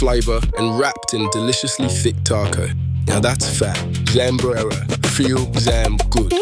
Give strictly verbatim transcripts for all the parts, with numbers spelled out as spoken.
flavour and wrapped in deliciously thick taco. Now that's fat. Zambrera. Feel Zam good.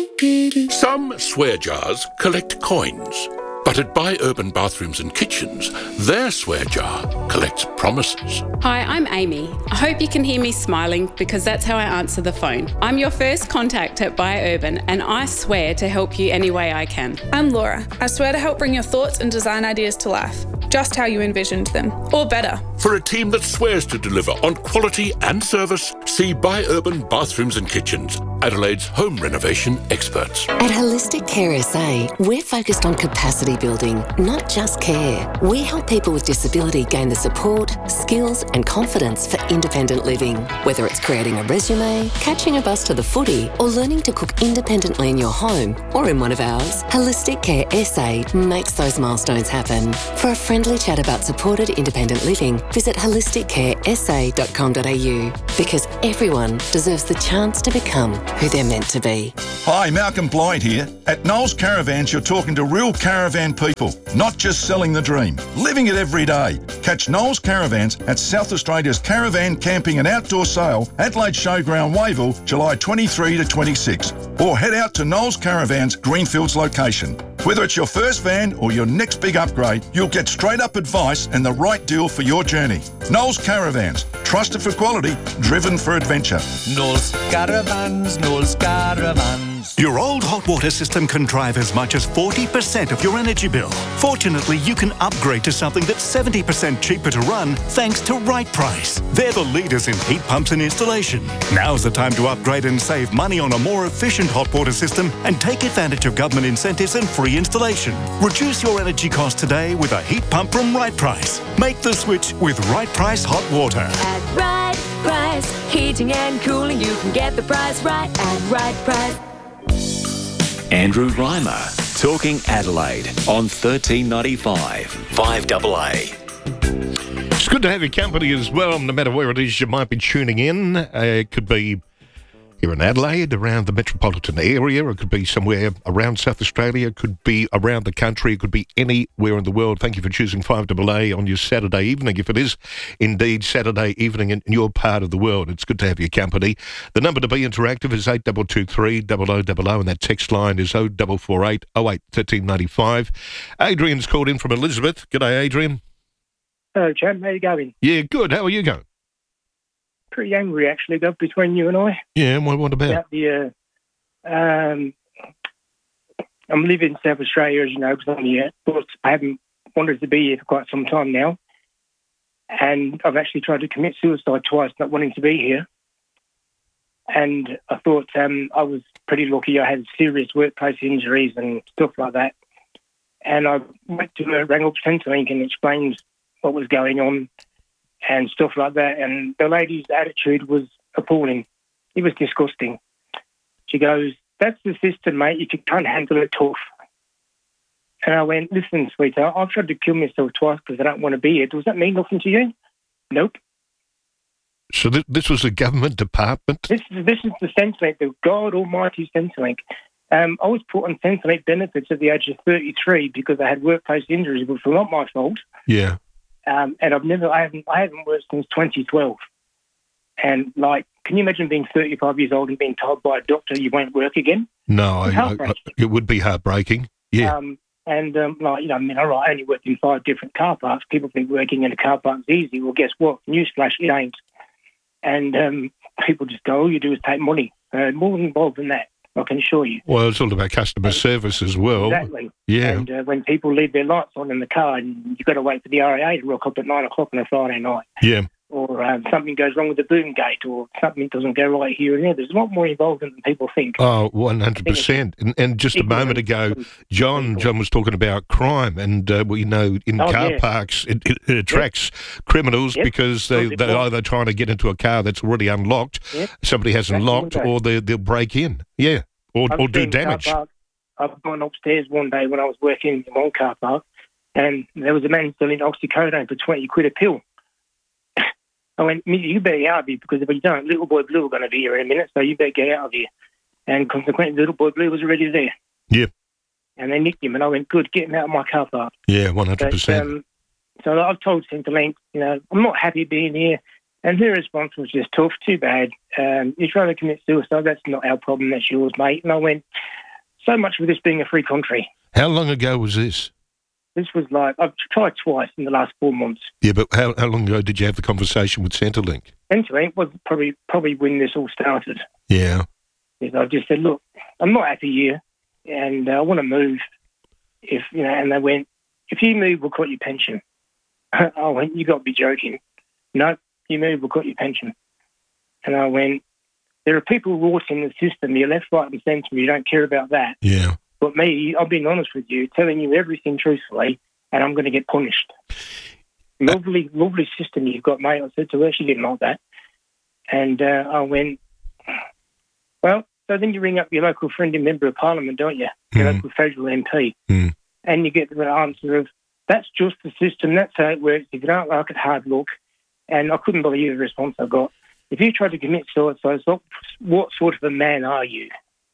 Some swear jars collect coins. But at Buy Urban Bathrooms and Kitchens, their swear jar collects promises. Hi, I'm Amy. I hope you can hear me smiling because that's how I answer the phone. I'm your first contact at Buy Urban and I swear to help you any way I can. I'm Laura. I swear to help bring your thoughts and design ideas to life, just how you envisioned them, or better. For a team that swears to deliver on quality and service, see Buy Urban Bathrooms and Kitchens, Adelaide's home renovation experts. At Holistic Care S A, we're focused on capacity building, not just care. We help people with disability gain the support, skills and confidence for independent living. Whether it's creating a resume, catching a bus to the footy, or learning to cook independently in your home or in one of ours, Holistic Care S A makes those milestones happen. For a friendly chat about supported independent living, visit holistic care s a dot com dot a u because everyone deserves the chance to become who they're meant to be. Hi, Malcolm Blight here. At Knowles Caravans, you're talking to real caravan people, not just selling the dream, living it every day. Catch Knowles Caravans at South Australia's Caravan Camping and Outdoor Sale, Adelaide Showground, Wavell, July twenty-third to twenty-sixth. Or head out to Knowles Caravans, Greenfields location. Whether it's your first van or your next big upgrade, you'll get straight up advice and the right deal for your journey. Knowles Caravans, trusted for quality, driven for adventure. Knowles Caravans, Knowles Caravans. Your old hot water system can drive as much as forty percent of your energy bill. Fortunately, you can upgrade to something that's seventy percent cheaper to run thanks to Right Price. They're the leaders in heat pumps and installation. Now's the time to upgrade and save money on a more efficient hot water system and take advantage of government incentives and free installation. Reduce your energy cost today with a heat pump from Right Price. Make the switch with Right Price Hot Water. At Right Price, heating and cooling, you can get the price right at Right Price. Andrew Reimer, talking Adelaide on thirteen ninety-five, five A A. It's good to have your company as well, no matter where it is you might be tuning in. Uh, it could be here in Adelaide, around the metropolitan area. It could be somewhere around South Australia. It could be around the country. It could be anywhere in the world. Thank you for choosing five A A on your Saturday evening. If it is indeed Saturday evening in your part of the world, it's good to have your company. The number to be interactive is eight two two three, zero zero zero zero, and that text line is oh four four eight, oh eight, one three nine five. Adrian's called in from Elizabeth. G'day, Adrian. Hello, Chad. How you going? Yeah, good. How are you going? Pretty angry, actually, though, between you and I. Yeah, what, what about? About the, uh, um, I'm living in South Australia, as you know, because I'm here. But I haven't wanted to be here for quite some time now. And I've actually tried to commit suicide twice, not wanting to be here. And I thought um, I was pretty lucky. I had serious workplace injuries and stuff like that. And I went to uh, rang up Centrelink and explained what was going on and stuff like that. And the lady's attitude was appalling. It was disgusting. She goes, "That's the system, mate. If you can't handle it, tough." And I went, "Listen, sweetheart, I've tried to kill myself twice because I don't want to be here. Does that mean nothing to you?" Nope. So th- this was a government department? This is this is the Centrelink, the God Almighty Centrelink. Um, I was put on Centrelink benefits at the age of thirty-three because I had workplace injuries, which were not my fault. Yeah. Um, and I've never, I haven't, I haven't worked since twenty twelve. And like, can you imagine being thirty-five years old and being told by a doctor you won't work again? No, I, I, I, it would be heartbreaking. Yeah. Um, and um, like, you know, I mean, all right, I only worked in five different car parks. People think working in a car park is easy. Well, guess what? Newsflash, it ain't. And um, people just go, all you do is take money. Uh, more involved than that, I can assure you. Well, it's all about customer and, service as well. Exactly. Yeah. And uh, when people leave their lights on in the car, and you've got to wait for the R A A to rock up at nine o'clock on a Friday night. Yeah. Or um, something goes wrong with the boom gate, or something doesn't go right here and there. There's a lot more involved than people think. Oh, one hundred percent. And, and just a moment ago, John John was talking about crime, and uh, we know in oh, car yeah. parks it, it, it attracts yep. criminals yep. because they, they're either trying to get into a car that's already unlocked, yep. somebody hasn't that's locked, or they, they'll break in. Yeah, or, or do damage. I've gone upstairs one day when I was working in one car park, and there was a man selling oxycodone for twenty quid a pill. I went, "You better get out of here, because if you don't, Little Boy Blue are going to be here in a minute, so you better get out of here." And consequently, Little Boy Blue was already there. Yeah. And they nicked him, and I went, "Good, get him out of my car park." Yeah, one hundred percent. But, um, So I've told Centrelink, you know, I'm not happy being here. And their response was just tough, too bad. Um, you're trying to commit suicide, that's not our problem, that's yours, mate. And I went, so much for this being a free country. How long ago was this? This was like, I've tried twice in the last four months. Yeah, but how, how long ago did you have the conversation with Centrelink? Centrelink was probably probably when this all started. Yeah. Because I just said, look, I'm not happy here, and uh, I want to move. If you know, and they went, if you move, we'll cut your pension. I went, you got to be joking. No, you move, we'll cut your pension. And I went, there are people rot in the system. You're left, right, and centre. You don't care about that. Yeah. But me, I've been honest with you, telling you everything truthfully, and I'm going to get punished. Lovely, lovely system you've got, mate. I said to her, she didn't like that. And uh, I went, well, so then you ring up your local friend and member of parliament, don't you? Your Mm. local federal M P. Mm. And you get the answer of, that's just the system, that's how it works. If you don't like it, hard look. And I couldn't believe the response I got. If you try to commit suicide, what, what sort of a man are you?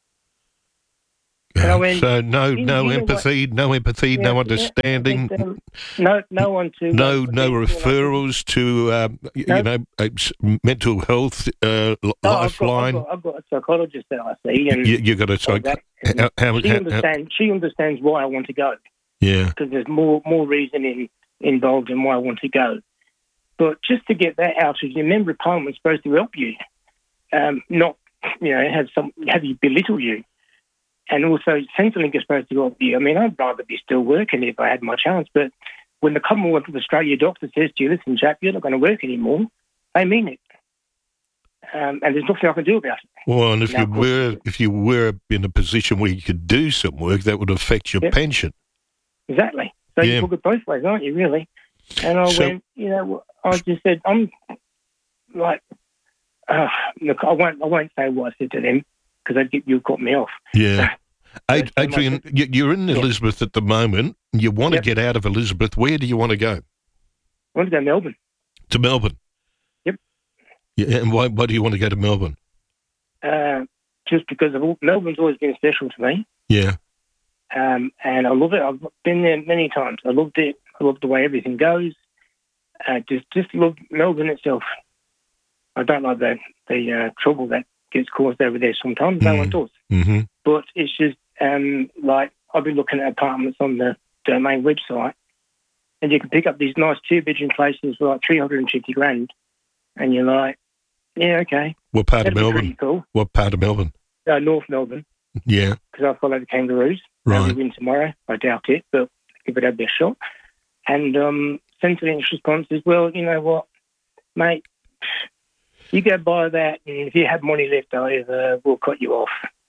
And I went, so no, you- no you know empathy, no empathy, Yeah, no yeah, understanding, and, um, no, no one to no, uh, no to- referrals to um, y- No. you know uh, s- mental health uh, l- No, I've got, I've, lifeline. got, I've got a psychologist that I see, and You, you got a psych. that- How, how, she how, how, understands. She understands why I want to go, yeah, because there's more more reasoning involved in why I want to go. But just to get that out, as your member of parliament is supposed to help you, um, not you know have some have you belittle you. And also, Centrelink is supposed to help you. I mean, I'd rather be still working if I had my chance. But when the Commonwealth of Australia doctor says to you, listen, chap, you're not going to work anymore, they mean it. Um, and there's nothing I can do about it. well, and if Now, you of course- were if you were in a position where you could do some work, that would affect your Yep. pension. Exactly. So Yeah. you look it both ways, aren't you, really? And I So- went, you know, I just said, I'm like, uh, look, I won't, I won't say what I said to them because they'd get you cut me off. Yeah. Ad- But, um, Adrian, you- you're in Elizabeth at the moment. You want Yep. to get out of Elizabeth. Where do you want to go? I want to go to Melbourne. To Melbourne. Yep. Yeah, and why, why do you want to go to Melbourne? Uh, just because of all, Melbourne's always been special to me. Yeah. Um, and I love it. I've been there many times. I loved it. I love the way everything goes. Uh, just, just love Melbourne itself. I don't like the the uh, trouble that gets caused over there sometimes. No one does. Mm-hmm. But it's just um, like I've been looking at apartments on the Domain website, and you can pick up these nice two-bedroom places for like three hundred and fifty grand, and you're like, yeah, okay. What part That'd of be Melbourne? pretty cool. What part of Melbourne? Uh, North Melbourne, Yeah. because I follow the Kangaroos. Right. They win tomorrow. I doubt it, but give it our best shot. And um, Centrelink's response is, well, you know what, mate, you go buy that, and if you have money left over, we'll cut you off.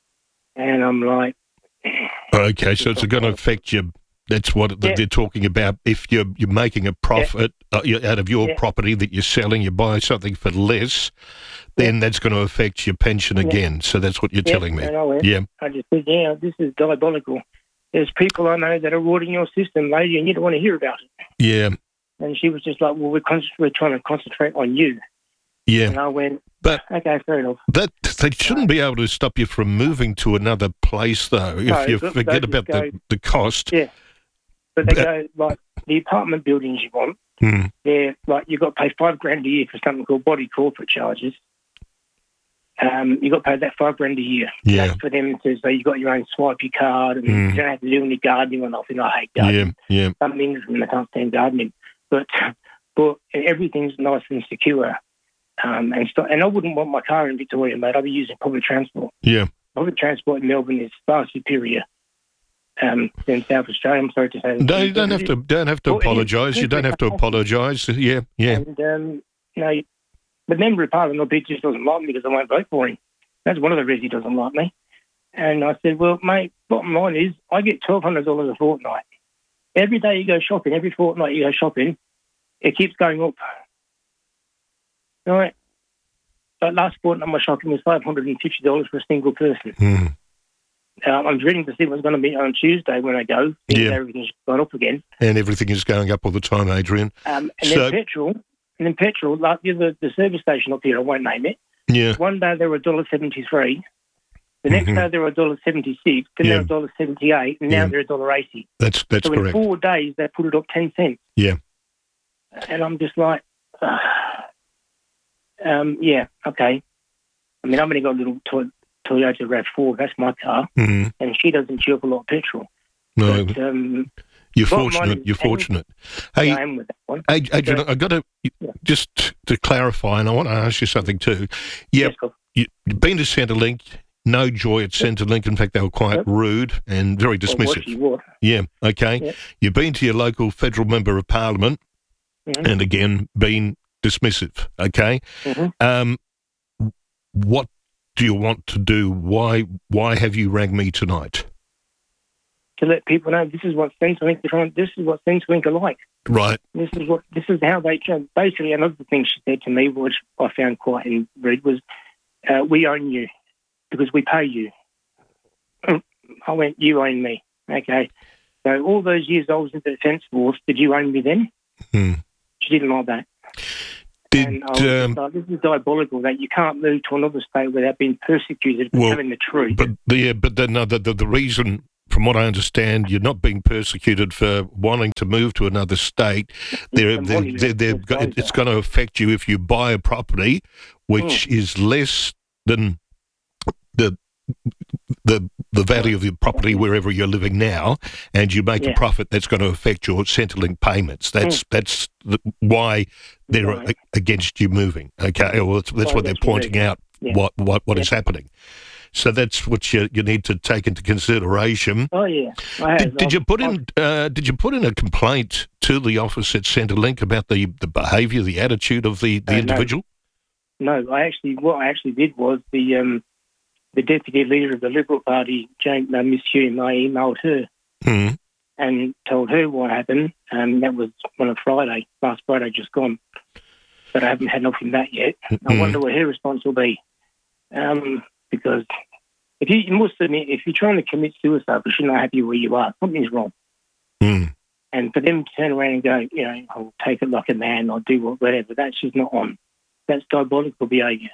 And I'm like, Okay, so it's going to affect you. That's what Yeah. they're talking about. If you're you're making a profit uh, you- out of your Yeah. property that you're selling, you buy something for less, then that's going to affect your pension Yeah. again. So that's what you're yeah, telling me. and I went, Yeah. I just said, yeah, this is diabolical. There's people I know that are rotting your system, lady, and you don't want to hear about it. Yeah. And she was just like, well, we're, con- we're trying to concentrate on you. Yeah. And I went, But okay, fair enough. that they shouldn't be able to stop you from moving to another place, though. If No, you but forget they about just the, go- the cost. Yeah. But they But- go, like, the apartment buildings you want, Hmm. they're like, you've got to pay five grand a year for something called body corporate charges. Um, you've got to pay that five grand a year. Yeah. That's for them to say you've got your own swipey card and Mm. you don't have to do any gardening or nothing. I hate gardening. Yeah. Yeah. Some things, and I can't stand gardening. But but everything's nice and secure. Um, and st- and I wouldn't want my car in Victoria, mate. I'd be using public transport. Yeah. Public transport in Melbourne is far superior um, than South Australia. I'm sorry to say. No, you don't have to. Don't have to Well, it is- apologise. You don't have to apologise. Yeah. Yeah. And, um, you know, the member of parliament just doesn't like me because I won't vote for him. That's one of the reasons he doesn't like me. And I said, well, mate, bottom line is I get twelve hundred dollars a fortnight. Every day you go shopping, every fortnight you go shopping, it keeps going up. All right. But last fortnight my shopping was five hundred fifty dollars for a single person. Mm. Uh, I'm dreading to see what's going to be on Tuesday when I go. Yeah. Everything's gone up again. And everything is going up all the time, Adrian. Um, and So- then petrol, and then petrol, like the, the, the service station up here, I won't name it. Yeah. One day they were one dollar seventy-three. The next Mhm. day they were one dollar seventy-six. Then Yeah. they were one dollar seventy-eight. And now Yeah. they're one dollar eighty. That's that's so in correct. four days they put it up ten cents. Yeah. And I'm just like, uh, um, yeah, okay. I mean, I've only got a little to- Toyota RAV four, that's my car, mm-hmm. and she doesn't chew up a lot of petrol. No, but, um, you're fortunate. You're fortunate. Hey, I am with that one. Hey, Adrian, So- I've got to Yeah. just to clarify, and I want to ask you something too. Yeah, Yes, Scott. you, you've been to Centrelink. No joy at Centrelink. In fact, they were quite Yep. rude and very Or what dismissive. you would. Yeah, okay. Yep. You've been to your local federal member of parliament, Mhm. and again, been dismissive. Okay. Mhm. Um, what do you want to do? Why? Why have you rang me tonight? To let people know this is what Centrelink are trying. This is what Centrelink are like. Right. This is what. This is how they. Basically, another thing she said to me, which I found quite rude, was, uh, "We own you because we pay you." I went, "You own me." Okay. So all those years I was in the defence force, did you own me then? Hmm. She didn't like that. Did and I was just um, like, this is diabolical that you can't move to another state without being persecuted for Well, telling the truth. but the but then no, the, the the reason, from what I understand, you're not being persecuted for wanting to move to another state. They're, the they're, money they're, that they're, goes go- it's there. going to affect you if you buy a property which Hmm. is less than the the the value of your property wherever you're living now, and you make a Yeah. profit. That's going to affect your Centrelink payments. That's that's the, why they're Right. a- against you moving. Okay, well, that's, that's Why what they're against me pointing moving. out. Yeah. What what what Yeah. is happening? So that's what you you need to take into consideration. Oh yeah, I have. Did, did you I've- put I've- in uh, Did you put in a complaint to the office at Centrelink about the, the behaviour, the attitude of the, the Uh, no. individual? No, I actually, what I actually did was the um, the deputy leader of the Liberal Party, Jane, uh, Miss Hume, I emailed her Mm. and told her what happened, and that was on a Friday, last Friday, just gone. But I haven't had enough from that yet. I Mhm. wonder what her response will be, um, because if you, you must admit, if you're trying to commit suicide but you're not happy where you are, something's wrong. Mm. And for them to turn around and go, you know, I'll take it like a man, I'll do whatever, that's just not on. That's diabolical behaviour.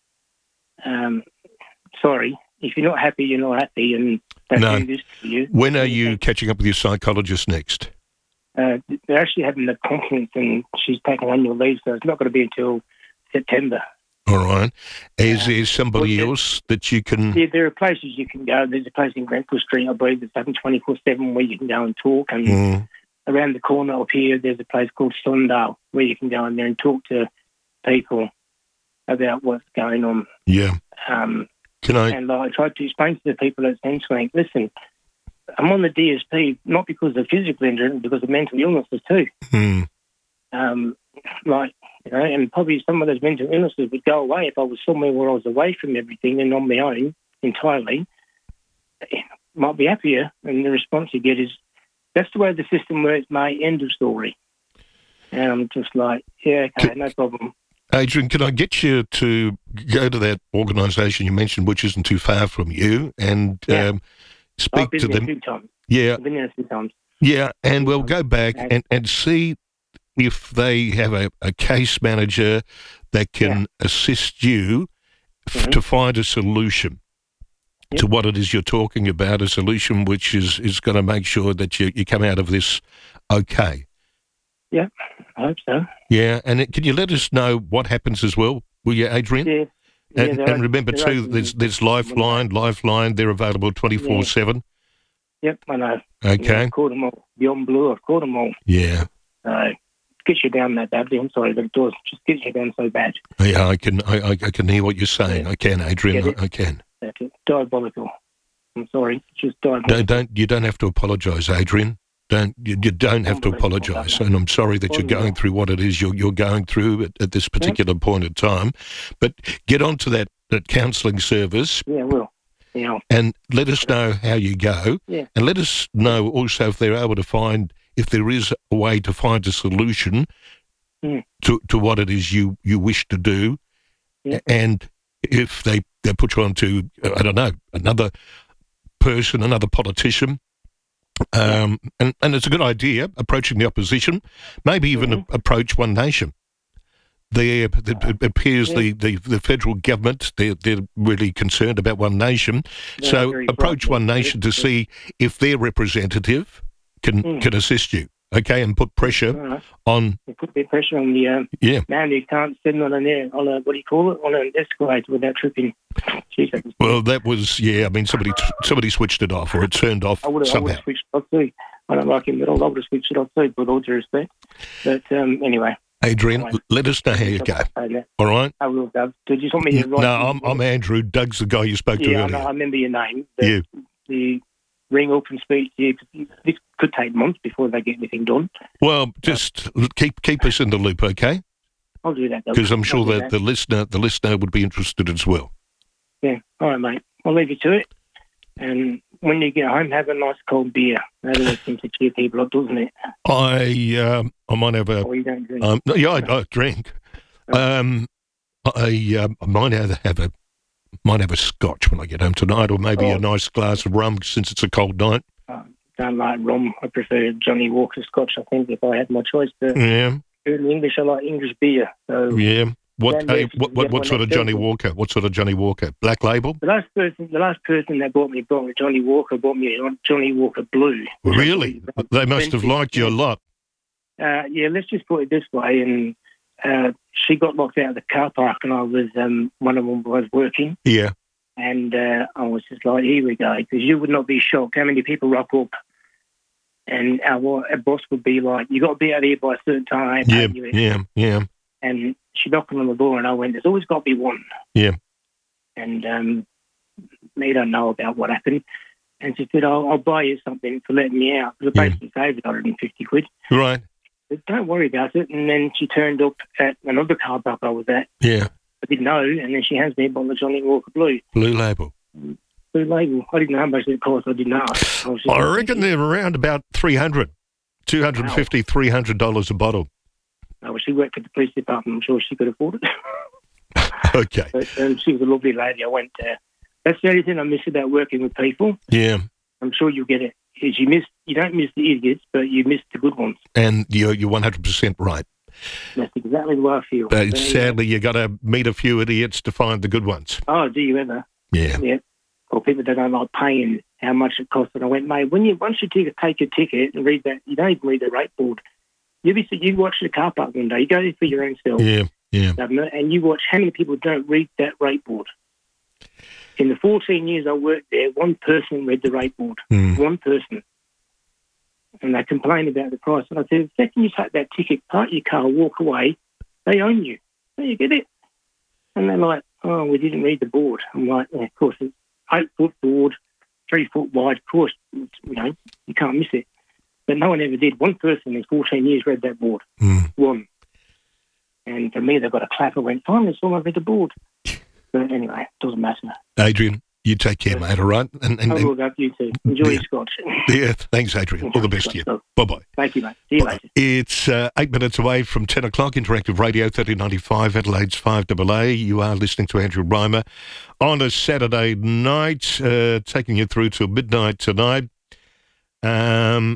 Um, sorry, if you're not happy, you're not happy, and they No. do this to you. When are you catching up with your psychologist next? Uh, they're actually having the conference, and she's taking annual leave, so it's not going to be until September. All right. Is Uh, there somebody well, else that you can... Yeah, there are places you can go. There's a place in Grenfell Street, I believe, that's open twenty-four seven where you can go and talk. And Mm. around the corner up here, there's a place called Sundale where you can go in there and talk to people about what's going on. Yeah. Um, Can I... and like, I tried to explain to the people at Centrelink, listen, I'm on the D S P not because of physical injury, but because of mental illnesses too. Mm. Um, like, you know, and probably some of those mental illnesses would go away if I was somewhere where I was away from everything and on my own entirely. Might be happier, and the response you get is, that's the way the system works, mate, end of story. And I'm just like, yeah, okay, no problem. Adrian, can I get you to go to that organisation you mentioned, which isn't too far from you, and Yeah. um, I've speak been to there them? two times. Yeah, I've been there two times. yeah, and we'll go back Okay. and, and see if they have a, a case manager that can assist you f- Mhm. to find a solution Yep. to what it is you're talking about, a solution which is, is going to make sure that you, you come out of this okay. Yeah, I hope so. Yeah, and it, can you let us know what happens as well, will you, Adrian? Yeah. yeah And, they're and open- remember they're too, open- there's there's Lifeline, Lifeline. They're available twenty-four seven. Yep, I know. Okay. Yeah, I've called them all. Beyond Blue, I've called them all. Yeah, So, gets you down that badly. I'm sorry, but it does. Just gets you down so bad. yeah. I can I, I I can hear what you're saying. I can, Adrian. Get it? I, I can. That's it. Diabolical. I'm sorry. It's just diabolical. Don't don't you don't have to apologise, Adrian. Don't you, you don't have to Unbelievable, apologise, don't and I'm sorry that you're Unbelievable. going through what it is you're you're going through at, at this particular point in time. But get onto that that counselling service Yeah, well, you know. and let us know how you go, Yeah. and let us know also if they're able to find if there is a way to find a solution Mm. to to what it is you you wish to do, Yeah. and if they they put you on to uh, I don't know another person, another politician. Um, and, and it's a good idea approaching the opposition, maybe even Mm-hmm. a, approach One Nation. There, it appears Yeah. the, the, the federal government, they're, they're really concerned about One Nation. They're so very approach frightened. One Nation to Yeah. see if their representative can, Mm. can assist you. okay, and put pressure Right. on. They put a bit of pressure on the um, Yeah. man who can't stand on an air, on a, what do you call it, on an escalator without tripping. Jeez, that was- Well, that was yeah. I mean, somebody somebody switched it off, or it turned off I would have somehow. switched it off too. I don't like him at all. I would have switched it off too, with all due respect. But um, anyway. Adrian, let us know how you go. All right. I will, Doug. Did you want me to write? No, I'm I'm Andrew. Doug's the guy you spoke to Yeah, I, earlier. know, I remember your name. The, Yeah. The ring up and speak to you. 'Cause this could take months before they get anything done. Well, just keep keep us in the loop, okay? I'll do that, Doug. Because I'm I'll sure do that the listener the listener would be interested as well. Yeah. All right, mate. I'll leave you to it. And when you get home, have a nice cold beer. That always seems to cheer people up, doesn't it? I um, I might have a. Or you don't drink. Um, no, yeah, I, I drink. Um, I um, I might have have a might have a scotch when I get home tonight, or maybe Oh. a nice glass of rum since it's a cold night. Don't like rum. I prefer Johnny Walker Scotch, I think, if I had my choice. But Yeah, in English, I like English beer. So yeah. What Yeah, hey, yeah, what yeah, what, what one sort of next Johnny door. Walker? What sort of Johnny Walker? Black Label? the last person, the last person that bought me bought me Johnny Walker bought me a Johnny Walker Blue. Really? They must have liked you a lot. Uh, yeah, let's just put it this way. And uh, she got locked out of the car park, and I was um, one of them was working. Yeah. And uh, I was just like, here we go, because you would not be shocked how many people rock up, and our, our boss would be like, you got to be out here by a certain time. Yeah, haven't you? yeah, yeah, And she knocked on the door, and I went, there's always got to be one. yeah. And um, me don't know about what happened. And she said, I'll, I'll buy you something for letting me out. Because I basically saved one hundred fifty quid. Right. But don't worry about it. And then she turned up at another car park I was at. Yeah. I didn't know. And then she hands me a bottle of Johnny Walker Blue. Blue Label. Blue Label. I didn't know how much it cost. I didn't ask. I, was just I like, reckon they're around about three hundred, two hundred fifty, three hundred dollars a bottle. Oh, well, she worked for the police department. I'm sure she could afford it. Okay. But um, she was a lovely lady. I went there. That's the only thing I miss about working with people. Yeah. I'm sure you'll get it. Is you miss, you don't miss the idiots, but you miss the good ones. And you're you're one hundred percent right. That's exactly the way I feel. But So, sadly, you got to meet a few idiots to find the good ones. oh, do you ever? Yeah. Yeah. Or people that don't like paying how much it costs. And I went, mate, when you once you take a, take a ticket and read that, you don't even read the rate board. You be you watch the car park one day. You go there for your own self. Yeah, yeah. And you watch how many people don't read that rate board. In the fourteen years I worked there, one person read the rate board. Mm. One person. And they complain about the price. And I said, the second you take that ticket, park your car, walk away, they own you. So you get it. And they're like, oh, we didn't read the board. I'm like, yeah, of course, it's eight foot board, three foot wide. Of course, you know, you can't miss it. But no one ever did. One person in fourteen years read that board. Mm. One. And for me, they got a clap. I went, finally, someone read the board. But anyway, it doesn't matter. Adrian, you take care, mate, all right? And, and, I and will go. You too. Enjoy your scotch. yeah, thanks, Adrian. All the best to you. Bye-bye. Thank you, mate. See you later. It's uh, eight minutes away from ten o'clock, Interactive Radio, thirteen ninety-five, Adelaide's five A A. You are listening to Andrew Reimer on a Saturday night, uh, taking you through till midnight tonight. Um,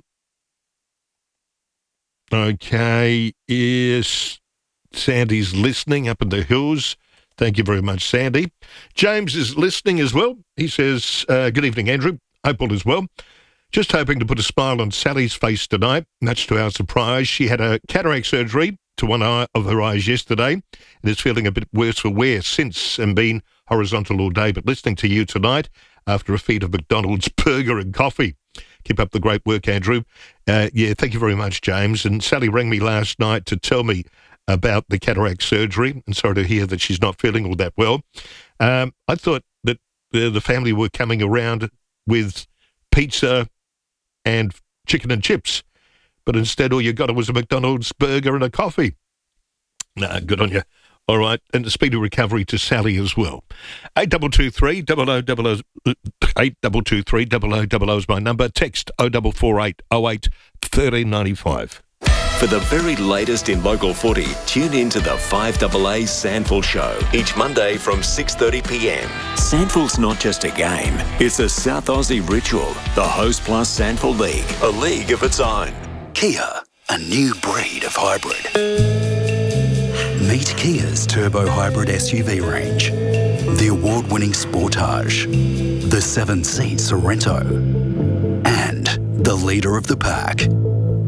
okay, yes, Sandy's listening up in the hills. Thank you very much, Sandy. James is listening as well. He says, uh, good evening, Andrew. Hope all is well. Just hoping to put a smile on Sally's face tonight. Much to our surprise, she had a cataract surgery to one eye of her eyes yesterday and is feeling a bit worse for wear since and been horizontal all day. But listening to you tonight after a feed of McDonald's burger and coffee. Keep up the great work, Andrew. Uh, yeah, thank you very much, James. And Sally rang me last night to tell me about the cataract surgery, and sorry to hear that she's not feeling all that well. Um, I thought that the, the family were coming around with pizza and chicken and chips, but instead all you got was a McDonald's burger and a coffee. Nah, good on you. All right, and a speedy recovery to Sally as well. Eight double two three double o double o eight double two three double o double o is my number. Text oh double four eight oh eight thirteen ninety five. For the very latest in local footy, tune in to the five A A Sandful Show each Monday from six thirty p m. Sandful's not just a game, it's a South Aussie ritual. The Host Plus Sandful League, a league of its own. Kia, a new breed of hybrid. Meet Kia's turbo hybrid S U V range. The award-winning Sportage, the seven-seat Sorrento, and the leader of the pack,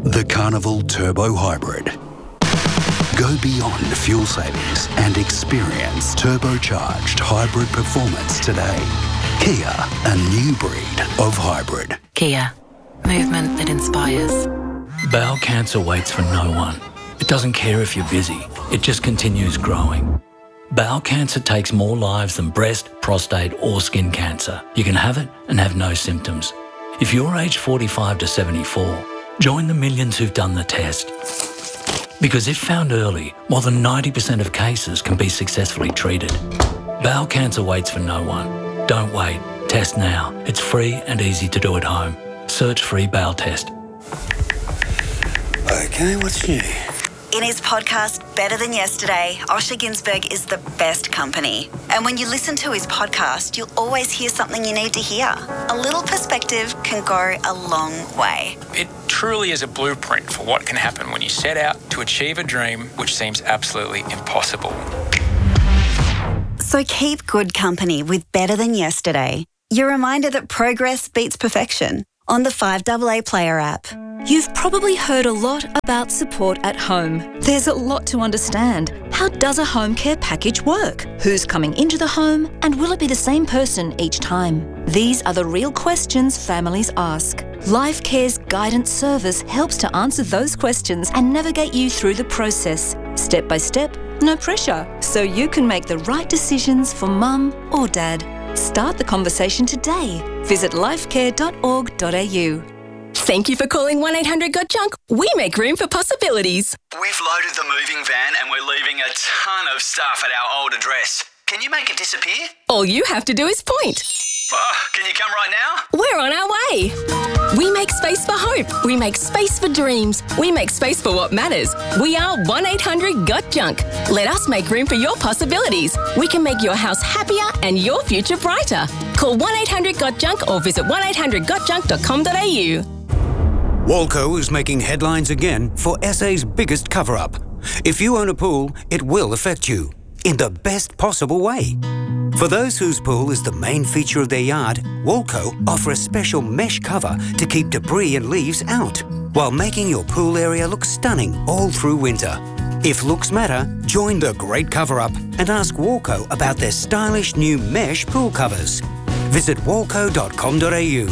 The Carnival Turbo Hybrid. Go beyond fuel savings and experience turbocharged hybrid performance today. Kia, a new breed of hybrid. Kia, movement that inspires. Bowel cancer waits for no one. It doesn't care if you're busy. It just continues growing. Bowel cancer takes more lives than breast, prostate or skin cancer. You can have it and have no symptoms. If you're aged forty-five to seventy-four, join the millions who've done the test. Because if found early, more than ninety percent of cases can be successfully treated. Bowel cancer waits for no one. Don't wait. Test now. It's free and easy to do at home. Search free bowel test. Okay, what's new? In his podcast, Better Than Yesterday, Osher Ginsberg is the best company. And when you listen to his podcast, you'll always hear something you need to hear. A little perspective can go a long way. It truly is a blueprint for what can happen when you set out to achieve a dream which seems absolutely impossible. So keep good company with Better Than Yesterday. Your reminder that progress beats perfection on the five A A Player app. You've probably heard a lot about support at home. There's a lot to understand. How does a home care package work? Who's coming into the home? And will it be the same person each time? These are the real questions families ask. Life Care's guidance service helps to answer those questions and navigate you through the process. Step by step, no pressure. So you can make the right decisions for mum or dad. Start the conversation today. Visit lifecare dot org dot a u. Thank you for calling one eight hundred got junk. We make room for possibilities. We've loaded the moving van and we're leaving a ton of stuff at our old address. Can you make it disappear? All you have to do is point. Oh, can you come right now? We're on our way. We make space for hope. We make space for dreams. We make space for what matters. We are one eight hundred got junk. Let us make room for your possibilities. We can make your house happier and your future brighter. Call one eight hundred got junk or visit one eight hundred got junk dot com dot a u. Walco is making headlines again for S A's biggest cover-up. If you own a pool, it will affect you in the best possible way. For those whose pool is the main feature of their yard, Walco offer a special mesh cover to keep debris and leaves out, while making your pool area look stunning all through winter. If looks matter, join the great cover-up and ask Walco about their stylish new mesh pool covers. Visit walco dot com dot a u.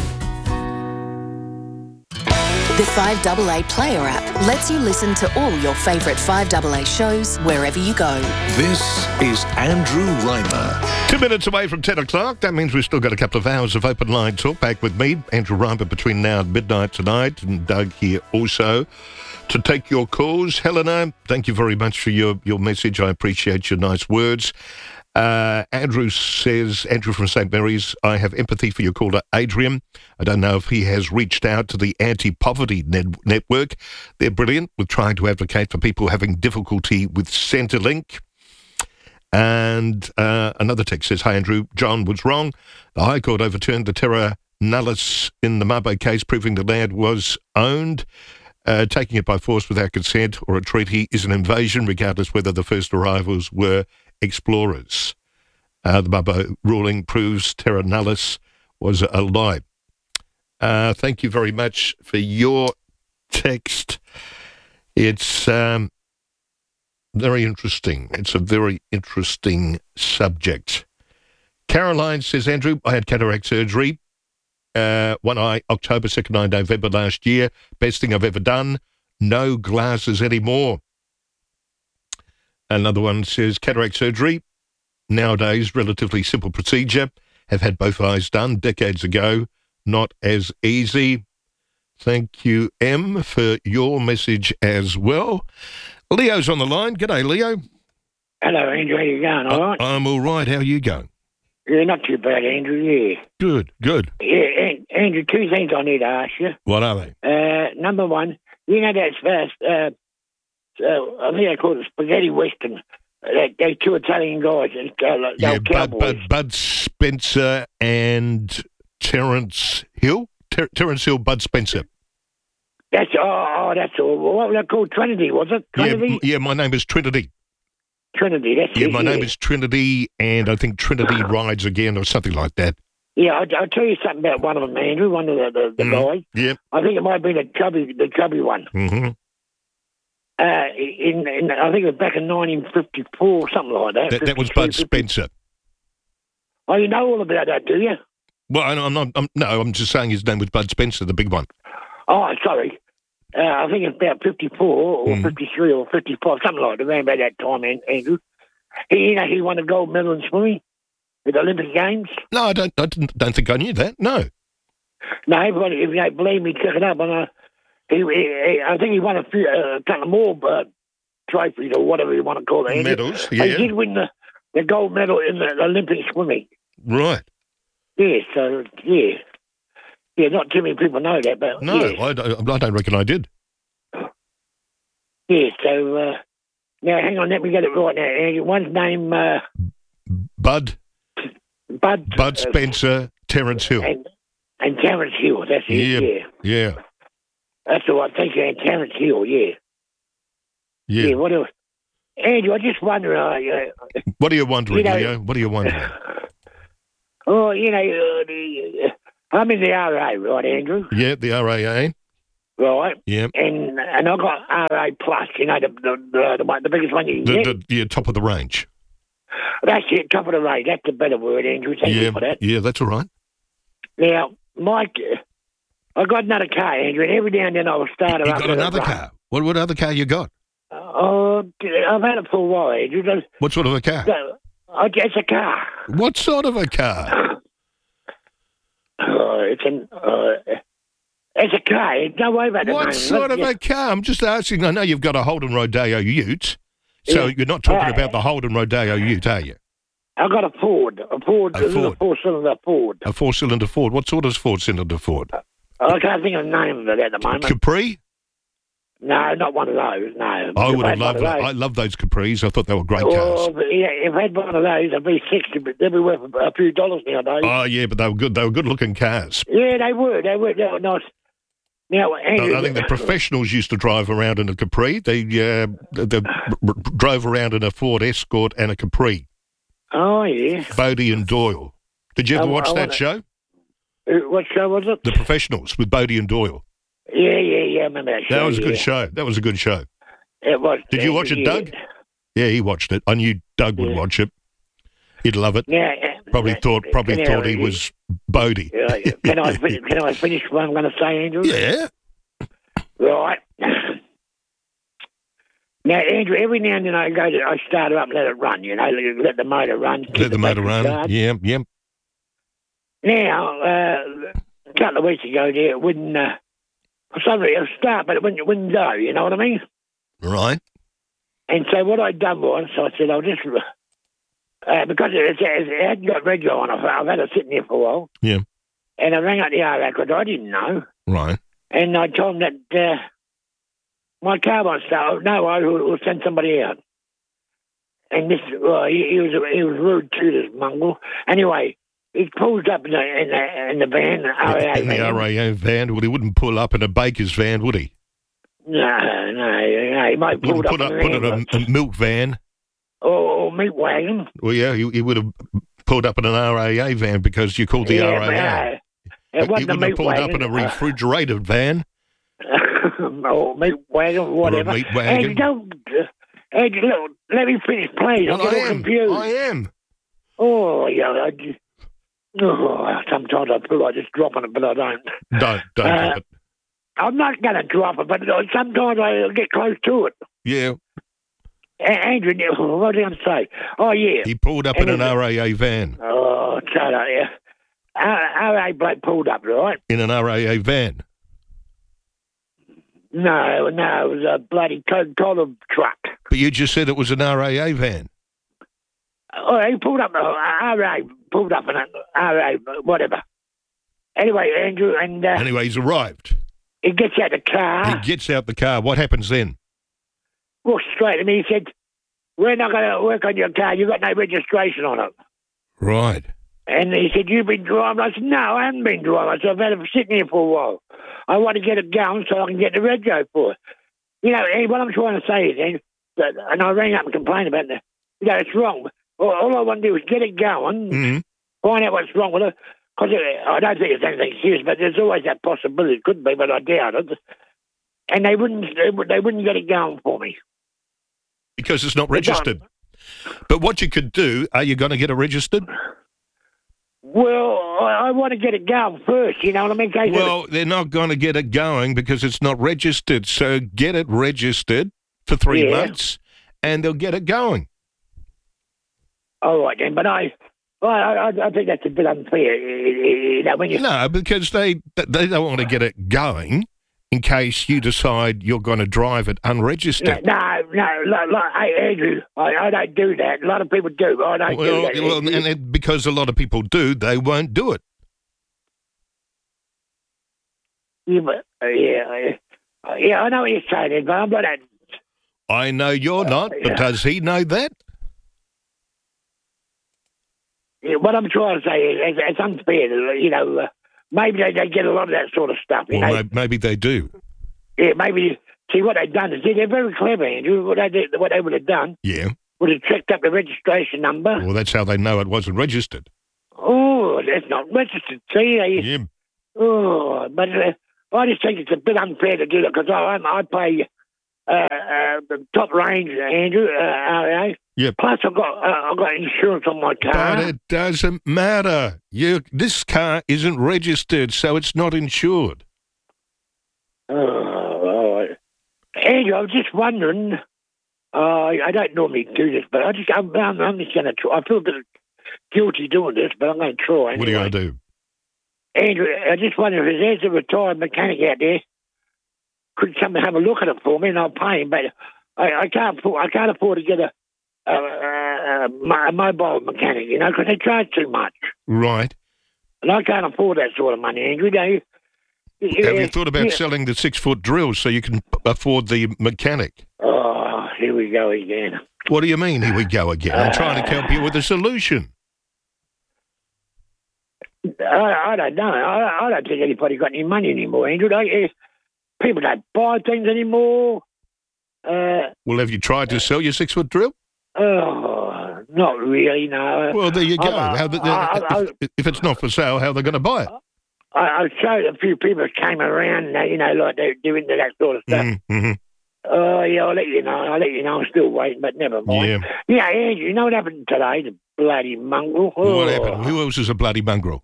The five A A Player app lets you listen to all your favourite five A A shows wherever you go. This is Andrew Reimer. Two minutes away from ten o'clock. That means we've still got a couple of hours of open line talk. Back with me, Andrew Reimer, between now and midnight tonight, and Doug here also to take your calls. Helena, thank you very much for your, your message. I appreciate your nice words. Uh, Andrew says, Andrew from Saint Mary's, I have empathy for your caller, Adrian. I don't know if he has reached out to the Anti-Poverty net- Network. They're brilliant with trying to advocate for people having difficulty with Centrelink. And uh, another text says, hi, Andrew, John was wrong. The High Court overturned the terra nullius in the Mabo case, proving the land was owned. Uh, taking it by force without consent or a treaty is an invasion, regardless whether the first arrivals were explorers. Uh, the Mabo ruling proves terra nullius was a lie. Uh, thank you very much for your text. It's um, very interesting. It's a very interesting subject. Caroline says, Andrew, I had cataract surgery. Uh, one eye, October, second eye, November last year. Best thing I've ever done. No glasses anymore. Another one says, cataract surgery. Nowadays, relatively simple procedure. Have had both eyes done decades ago. Not as easy. Thank you, M, for your message as well. Leo's on the line. G'day, Leo. Hello, Andrew. How you going? All right? I, I'm all right. How are you going? Yeah, not too bad, Andrew, yeah. Good, good. Yeah, and, Andrew, two things I need to ask you. What are they? Uh, number one, you know that first, uh, uh, I think they call it spaghetti western. That those two Italian guys, uh, Yeah, Bud, Bud, Bud, Bud Spencer and Terence Hill? Ter- Terence Hill, Bud Spencer. That's, oh, oh, that's all. What was that called? Trinity, was it? Trinity? Yeah, yeah, my name is Trinity. Trinity, that's Yeah, it, my yeah. name is Trinity, and I think Trinity rides again or something like that. Yeah, I'll, I'll tell you something about one of them, Andrew, one of the, the, the Mm. guys. Yep. I think it might have been the chubby, the chubby one. Mm-hmm. Uh, in, in, I think it was back in nineteen fifty-four, something like that. That, that was fifty-three, Bud Spencer. Oh, you know all about that, do you? Well, I- I'm not. I'm, no, I'm just saying his name was Bud Spencer, the big one. Oh, sorry. Uh, I think it's about fifty-four or Mm. fifty-three or fifty-five, something like that, around about that time, An- Andrew. He, you know, he won a gold medal in swimming at the Olympic Games. No, I don't. I didn't, don't think I knew that. No. No, everybody, if you don't believe me, check it up. And, uh, he, he, he, I think he won a few, uh, couple more uh, trophies or whatever you want to call it. Andrew. Medals, He yeah. did win the, the gold medal in the Olympic swimming. Right. Yeah, so, yeah. Yeah, not too many people know that, but No, yeah. I, don't, I don't reckon I did. Yeah, so, uh, now hang on, let me get it right now. Andrew. One's name, uh, Bud. Bud. Bud uh, Spencer, Terence Hill. And, and Terence Hill, that's it, Yeah. yeah. Yeah. That's the one. Thank you, and Terence Hill, yeah. Yeah. Yeah, what else? Andrew, I just wonder, uh, uh, What are you wondering, You know- Leo? What are you wondering? oh, you know, uh, the, uh, I'm in the R A, right, Andrew? Yeah, the R A A. Right. Yeah. And and I've got R A Plus, you know, the the, the, the, one, the biggest one you can The, get. the, yeah, top of the range. That's it, top of the range. That's a better word, Andrew. Thank yeah. you for that. Yeah, that's all right. Now, Mike, uh, I got another car, Andrew, and every now and then I'll start her You up. got let it another run. car. What what other car you got? Oh, I've had it for a while, Andrew. There's- What sort of a car? So, oh, it's a car. What sort of a car? Oh, it's an, uh, it's a car. Don't worry about it. What sort of a car? I'm just asking. I know you've got a Holden Rodeo Ute, so Yeah. you're not talking Uh, about the Holden Rodeo Ute, are you? I've got a Ford. A Ford. A this is Ford. a four-cylinder Ford. A four-cylinder Ford. What sort of four-cylinder Ford? I can't think of the name of it at the moment. Capri? No, not one of those. No. I If would have had one loved of that. those- I love those Capris. I thought they were great Well, cars. but yeah, if I had one of those, I'd be sixty, but they'd be worth a few dollars nowadays. Oh yeah, but they were good. They were good-looking cars. yeah, they were. They were. They were nice. Now, Andrew, I I think the professionals used to drive around in a Capri. They, uh, they, they r- r- drove around in a Ford Escort and a Capri. Oh yeah. Bodie and Doyle. Did you ever I- watch I that wanna- show? Uh, What show was it? The Professionals with Bodie and Doyle. Yeah, yeah, yeah. I remember that show. That was a good yeah. show. That was a good show. It was. Did you uh, watch it, yeah. Doug? Yeah, he watched it. I knew Doug would Yeah. watch it. He'd love it. Yeah. uh, Probably uh, thought probably can I- thought he was Bodie. Uh, can I fin- can I finish what I'm going to say, Andrew? Yeah. Right. Now, Andrew, every now and then I go to, I start her up, let it run. You know, let, let the motor run. keep Let the motor battery run. charged. Yeah, yeah. Now, uh, a couple of weeks ago, there it wouldn't. Uh, for some reason, it'll start, but it wouldn't, it wouldn't go. You know what I mean? Right. And so what I'd done was, I said, I'll just uh, because it, it, it hadn't got radio on it. I've had it sitting there for a while. Yeah. And I rang up the R A because I didn't know. Right. And I told him that uh, my car won't start. No, I will will send somebody out. And this, well, he, he was he was rude to this mongrel. Anyway, he pulled up in the in the, in the van, the R A A In the van. R A A van, well, he wouldn't pull up in a baker's van, would he? No, no, no. He might pull Wouldn't up put up, in put an in ambulance. a, a milk van. or, or meat wagon. Well, yeah, he, he would have pulled up in an R A A van because you called the Yeah, R A A. but, uh, it he wasn't a wouldn't have meat pulled up wagon. in a refrigerated van. or meat wagon, whatever. meat wagon. Hey, don't. Uh, hey, look, let me finish, please. I'm Well, I getting am. confused. I am. Oh, yeah. I just, oh, sometimes I feel like just dropping it, but I don't. Don't, don't Uh, do it. I'm not going to drop it, but sometimes I get close to it. Yeah. A- Andrew, what was I going to say? Oh, yeah. He pulled up in And an it- R A A van. Oh, shut up, yeah. R A bloke pulled up, right? In an R A A van. No, no, it was a bloody Coca-Cola truck. But you just said it was an R A A van. Oh, he pulled up, uh, R A pulled up in an R A, whatever. Anyway, Andrew, and uh, Anyway, he's arrived. he gets out the car, He gets out the car. What happens then? walks straight to me, he said, we're not going to work on your car, you've got no registration on it. Right. And he said, you've been driving? I said, no, I haven't been driving. I said, I've had it sitting here for a while. I want to get it going so I can get the rego for it. You know, and what I'm trying to say is, and, that, and I rang up and complained about it, you know, it's wrong. All, all I want to do is get it going, Mhm. find out what's wrong with it, Because I don't think it's anything serious, but there's always that possibility. It could be, but I doubt it. And they wouldn't, they, would, they wouldn't get it going for me. Because it's not registered. But what you could do, are you going to get it registered? Well, I, I want to get it going first, you know what I mean? Case Well, they're not going to get it going because it's not registered. So get it registered for three Yeah. months and they'll get it going. All right, then, but I... Well, I, I think that's a bit unfair, you know, when you... No, because they they don't want to get it going in case you decide you're going to drive it unregistered. No, no, like, like, hey, Andrew, I, I don't do that. A lot of people do, but I don't Well, do that. well and it, because a lot of people do, they won't do it. Yeah, but, uh, yeah, uh, yeah, I know what you're saying, but I'm not that... I know you're not, but yeah. does he know that? Yeah, what I'm trying to say is it's, it's unfair, you know. Uh, maybe they, they get a lot of that sort of stuff, you Well, know. may- maybe they do. Yeah, maybe... See, what they've done is they're very clever, Andrew. What they, did, what they would have done Yeah. would have checked up the registration number. Well, that's how they know it wasn't registered. Oh, that's not registered. See, they, Yeah. oh, but uh, I just think it's a bit unfair to do that because I, I pay uh, uh, the top range, Andrew, uh, R A A. Yep. Plus, I've got uh, I've got insurance on my car. But it doesn't matter. You, this car isn't registered, so it's not insured. Oh, all right. Andrew, I was just wondering. Uh, I don't normally do this, but I just I'm, I'm, I'm just going to try. I feel a bit guilty doing this, but I'm going to try. Anyway. What are you going to do? Andrew, I just wonder if there's a retired mechanic out there. Could someone have a look at it for me, and I'll pay him. But I, I can't afford. I can't afford to get a a, a, a mobile mechanic, you know, because they charge too much, Right. and I can't afford that sort of money, Andrew. Do you? Have you thought about yeah. selling the six-foot drill so you can afford the mechanic? Oh, here we go again. What do you mean, here we go again? I'm trying to help you with a solution. I, I don't know. I, I don't think anybody got any money anymore, Andrew. They, people don't buy things anymore. Uh, Well, have you tried to sell your six-foot drill? oh, not really, no. Well, there you go. I, How the, I, I, if, if it's not for sale, how are they going to buy it? I, I showed a few people that came around, you know, like they're doing that sort of stuff. Mm-hmm. Oh, yeah, I'll let you know. I'll let you know. I'm still waiting, but never mind. Yeah, yeah, Andrew, you know what happened today? The bloody mongrel. Oh. What happened? Who else is a bloody mongrel?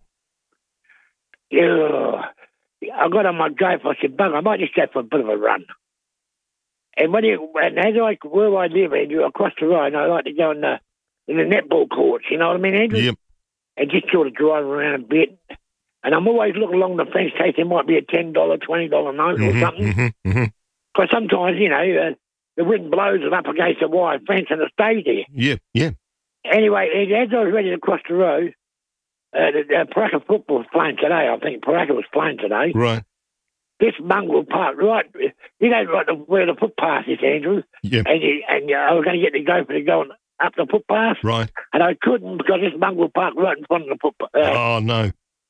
Yeah. I got on my drive. I said, bug, I might just go for a bit of a run. And when you, and as I, where I live, Andrew, across the road, I like to go in the, in the netball courts, you know what I mean, Andrew? Yep. And just sort of drive around a bit. And I'm always looking along the fence in case there might be a ten dollars, twenty dollars note Mm-hmm, or something. mm-hmm, mm-hmm. Because sometimes, you know, uh, the wind blows it up against the wire fence and it stays there. Yeah, yeah. Anyway, as I was ready to cross the road, uh, the, the Paraka football was playing today. I think Paraka was playing today. Right. This mongrel parked right, you know, right the, where the footpath is, Andrew. Yep. And, you, and uh, I was going to get the gopher to go on up the footpath. Right. And I couldn't because this mongrel parked right in front of the footpath. Uh, Oh, no.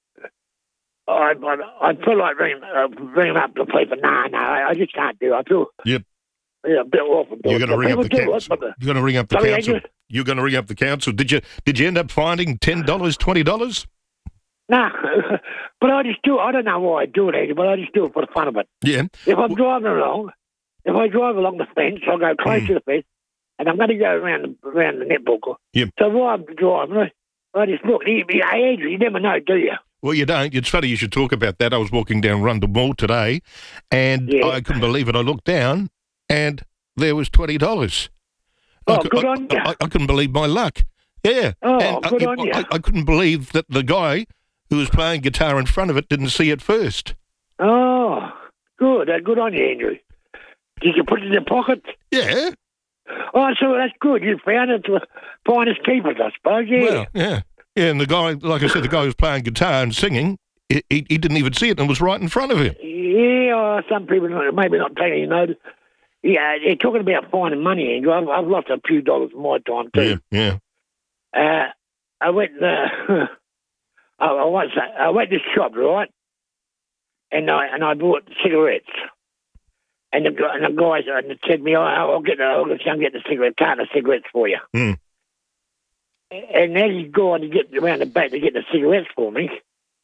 I, I, I feel like ringing, uh, ringing up the place, but no, no, I, I just can't do it. I feel Yep. yeah, a bit awful. You're going to ring up the People do it, council. but, uh, You're going to ring up the Sorry, council. Andrew? You're going to ring up the council. Did you? Did you end up finding ten dollars, twenty dollars? No, but I just do it. I don't know why I do it, Andrew, but I just do it for the fun of it. Yeah. If I'm driving along, if I drive along the fence, I'll go close Mm. to the fence, and I'm going to go around the, around the netball court. Yep. So while I'm driving, I, I just look. Hey, Andrew, you never know, do you? Well, you don't. It's funny you should talk about that. I was walking down Rundle Mall today, and Yeah. I couldn't believe it. I looked down, and there was twenty dollars. Oh, I, cou- good I, on you. I, I couldn't believe my luck. Yeah. Oh, and good I, on you. I, I couldn't believe that the guy who was playing guitar in front of it didn't see it first. Oh, good. Uh, good on you, Andrew. Did you put it in your pocket? Yeah. Oh, so that's good. You found it to find its keepers, I suppose. Yeah. Well, yeah. Yeah, and the guy, like I said, the guy who was playing guitar and singing, he, he, he didn't even see it and it was right in front of him. Yeah, oh, some people not- maybe not taking any notice. Yeah, they're talking about finding money, Andrew. I've, I've lost a few dollars in my time too. Yeah, yeah. Uh, I went. Uh, I, I went. I went to the shop, right? And I and I bought cigarettes. And the guy- and the guys uh, said to me, oh, "I'll get the I'll get the cigarette carton of cigarettes for you." Mm. And as he's gone to get around the back to get the cigarettes for me,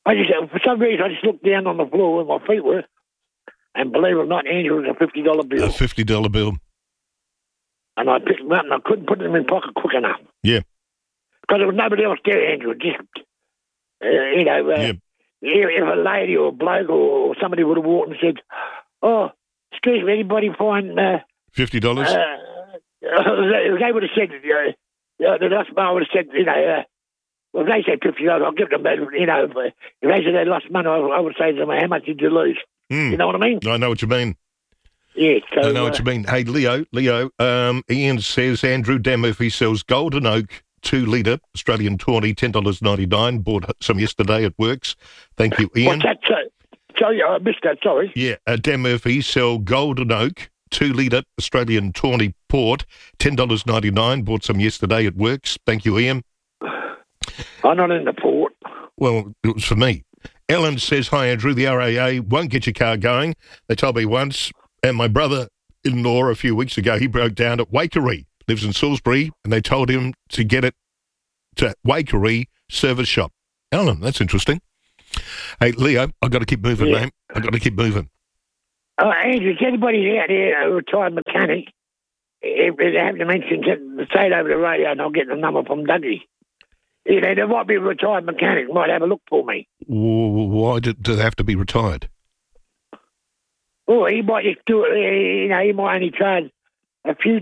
I just, for some reason, I just looked down on the floor where my feet were, and believe it or not, Andrew, it was a fifty dollar bill. A fifty dollar bill. And I picked them up, and I couldn't put them in my pocket quick enough. Yeah. Because there was nobody else there, Andrew. Just, uh, you know, uh, yeah. if, if a lady or a bloke or, or somebody would have walked and said, oh, excuse me, anybody find... Uh, fifty dollars? Uh, if they would have said, uh, uh, the last man would have said, you know, uh, well, if they said fifty dollars, I'll give them, but, you know, if, if they said they lost money, I, I would say to them, how much did you lose? Mm. You know what I mean? I know what you mean. Yeah, so, I know uh, what you mean. Hey, Leo, Leo, um, Ian says Andrew Dan Murphy sells Golden Oak two litre Australian tawny, ten dollars ninety-nine. Bought some yesterday. It works. Thank you, Ian. What's that? So, sorry, I missed that, sorry. Yeah, uh, Dan Murphy sell Golden Oak two litre Australian tawny port, ten dollars ninety-nine. Bought some yesterday. It works. Thank you, Ian. I'm not in the port. Well, it was for me. Ellen says, hi, Andrew. The R A A won't get your car going. They told me once. And my brother-in-law a few weeks ago, he broke down at Waikerie, lives in Salisbury, and they told him to get it to Waikerie Service Shop. Ellen, that's interesting. Hey, Leo, I've got to keep moving, Yeah. mate. I've got to keep moving. Oh, Andrew, is anybody out there, a retired mechanic, if they have to mention, say it over the radio and I'll get the number from Dougie. You know, there might be a retired mechanic, might have a look for me. Why do, do they have to be retired? Oh, he might just do it, you know, he might only charge a few